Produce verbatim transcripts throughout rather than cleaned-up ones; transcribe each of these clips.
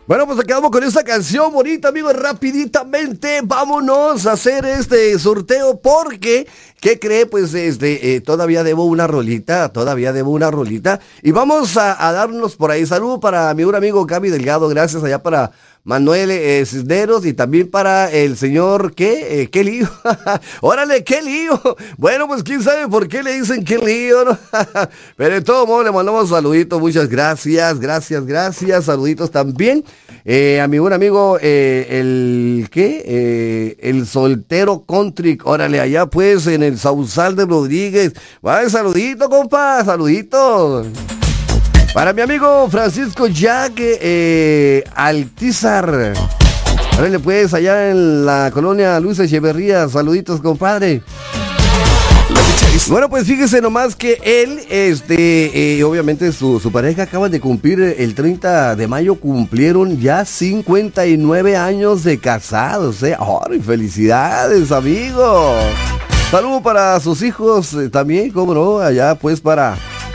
Bueno, pues quedamos con esta canción bonita, amigos. Rapiditamente vámonos a hacer este sorteo porque, ¿qué cree? Pues este, eh, todavía debo una rolita, todavía debo una rolita. Y vamos a, a darnos por ahí. Saludo para mi buen amigo Gaby Delgado, gracias allá para Manuel eh, Cisneros y también para el señor, ¿qué? Eh, ¿Qué lío? Órale, ¿qué lío? Bueno, pues quién sabe por qué le dicen qué lío, ¿no? Pero de todo modo le mandamos saluditos, muchas gracias, gracias, gracias, saluditos también. Eh, a mi buen amigo, eh, el, ¿qué? Eh, el soltero country, órale, allá pues en el Sausal de Rodríguez. Vale, saludito, compa, saludito. Para mi amigo Francisco Jack eh, Altizar. Órale pues, allá en la colonia Luis Echeverría, saluditos, compadre. Bueno, pues fíjese nomás que él, este, eh, obviamente su, su pareja acaban de cumplir el treinta de mayo, cumplieron ya cincuenta y nueve años de casados, ¿eh? ¡Ay, felicidades, amigos! Saludo para sus hijos eh, también, cómo no, allá pues para...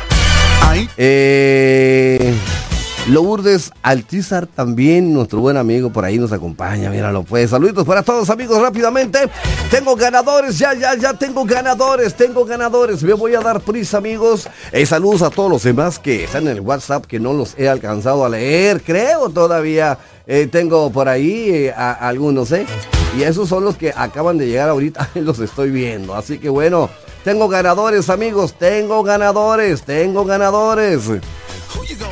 Eh... Lourdes Altizar también, nuestro buen amigo por ahí nos acompaña, míralo pues. Saluditos para todos, amigos, rápidamente. Tengo ganadores, ya, ya, ya tengo ganadores, tengo ganadores. Me voy a dar prisa, amigos. Eh, saludos a todos los demás que están en el WhatsApp, que no los he alcanzado a leer, creo todavía. Eh, tengo por ahí eh, a, a algunos, ¿eh? Y esos son los que acaban de llegar ahorita, los estoy viendo. Así que bueno, tengo ganadores, amigos, tengo ganadores, tengo ganadores.